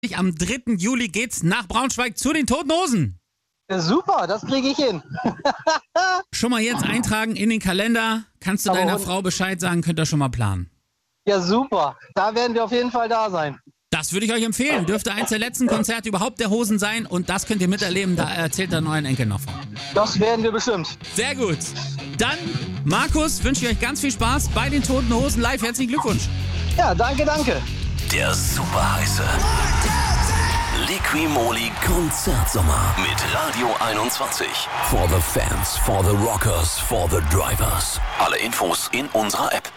Am 3. Juli geht's nach Braunschweig zu den Toten Hosen. Ja, super, das kriege ich hin. Schon mal jetzt eintragen in den Kalender. Kannst du deiner Frau Bescheid sagen, könnt ihr schon mal planen. Ja, super. Da werden wir auf jeden Fall da sein. Das würde ich euch empfehlen. Dürfte eins der letzten Konzerte überhaupt der Hosen sein. Und das könnt ihr miterleben. Da erzählt der neuen Enkel noch von. Das werden wir bestimmt. Sehr gut. Dann, Markus, wünsche ich euch ganz viel Spaß bei den Toten Hosen live. Herzlichen Glückwunsch. Ja, danke. Der super heiße Liqui-Moly Konzertsommer mit Radio 21. For the fans, for the rockers, for the drivers. Alle Infos in unserer App.